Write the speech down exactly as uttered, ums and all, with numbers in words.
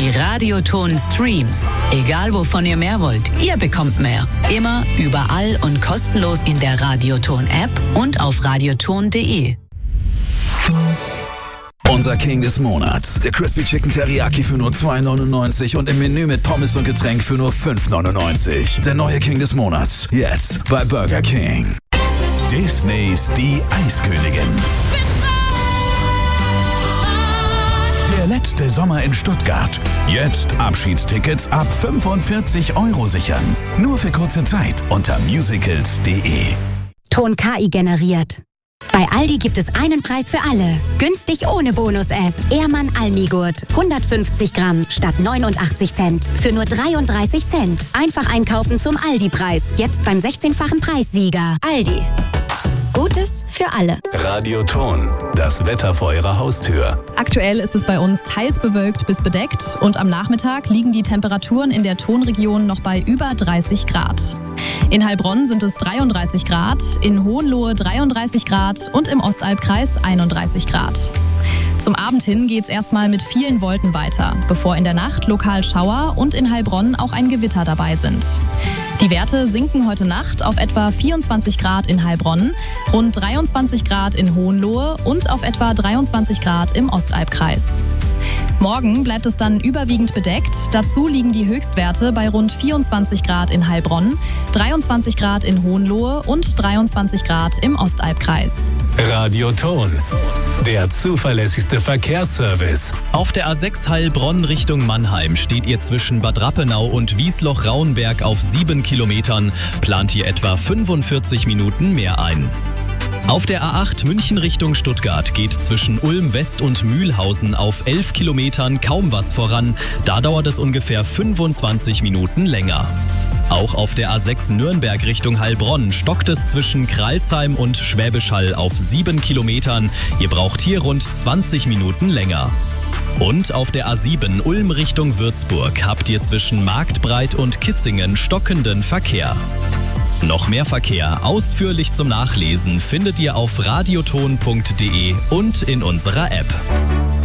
Die Radioton-Streams. Egal wovon ihr mehr wollt, ihr bekommt mehr. Immer, überall und kostenlos in der Radioton-App und auf radioton punkt de. Unser King des Monats. Der Crispy Chicken Teriyaki für nur zwei neunundneunzig und im Menü mit Pommes und Getränk für nur fünf neunundneunzig. Der neue King des Monats. Jetzt bei Burger King. Disneys Die Eiskönigin. Der letzte Sommer in Stuttgart. Jetzt Abschiedstickets ab fünfundvierzig Euro sichern. Nur für kurze Zeit unter musicals punkt de. Ton K I generiert. Bei Aldi gibt es einen Preis für alle. Günstig ohne Bonus-App. Ehrmann Almigurt. hundertfünfzig Gramm statt neunundachtzig Cent. Für nur dreiunddreißig Cent. Einfach einkaufen zum Aldi-Preis. Jetzt beim sechzehnfachen Preissieger. Aldi. Gutes für alle. Radioton. Das Wetter vor Ihrer Haustür. Aktuell ist es bei uns teils bewölkt bis bedeckt und am Nachmittag liegen die Temperaturen in der Tonregion noch bei über dreißig Grad. In Heilbronn sind es dreiunddreißig Grad, in Hohenlohe dreiunddreißig Grad und im Ostalbkreis einunddreißig Grad. Zum Abend hin geht's erstmal mit vielen Wolken weiter, bevor in der Nacht lokal Schauer und in Heilbronn auch ein Gewitter dabei sind. Die Werte sinken heute Nacht auf etwa vierundzwanzig Grad in Heilbronn, rund dreiundzwanzig Grad in Hohenlohe und auf etwa dreiundzwanzig Grad im Ostalbkreis. Morgen bleibt es dann überwiegend bedeckt. Dazu liegen die Höchstwerte bei rund vierundzwanzig Grad in Heilbronn, dreiundzwanzig Grad in Hohenlohe und dreiundzwanzig Grad im Ostalbkreis. Radioton. Der zuverlässigste Verkehrsservice. Auf der A sechs Heilbronn Richtung Mannheim steht ihr zwischen Bad Rappenau und Wiesloch-Rauenberg auf sieben Kilometern. Plant ihr etwa fünfundvierzig Minuten mehr ein. Auf der A acht München Richtung Stuttgart geht zwischen Ulm West und Mühlhausen auf elf Kilometern kaum was voran. Da dauert es ungefähr fünfundzwanzig Minuten länger. Auch auf der A sechs Nürnberg Richtung Heilbronn stockt es zwischen Kralsheim und Schwäbisch Hall auf sieben Kilometern. Ihr braucht hier rund zwanzig Minuten länger. Und auf der A sieben Ulm Richtung Würzburg habt ihr zwischen Marktbreit und Kitzingen stockenden Verkehr. Noch mehr Verkehr ausführlich zum Nachlesen findet ihr auf radioton punkt de und in unserer App.